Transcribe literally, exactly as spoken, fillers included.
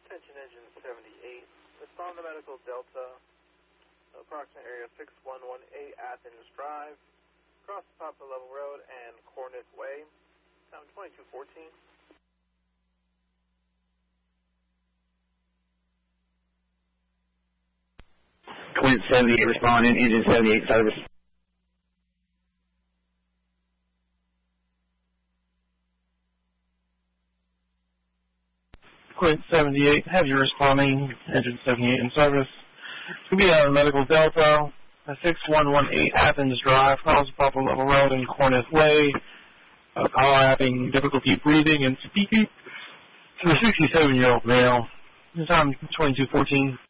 Attention engine seventy-eight. Respond to medical Delta. Approximate area six one one eight Athens Drive. Across Papa Level Road and Corniff Way. Time twenty-two fourteen. Quint seventy-eight responding, engine seventy-eight service. Quint seventy-eight, have you responding, engine seventy-eight in service. To be on Medical Delta, six one one eight Athens Drive, across Papa Level Road and Corniff Way. A caller having difficulty breathing and speaking to a sixty-seven-year-old male. Time twenty-two fourteen.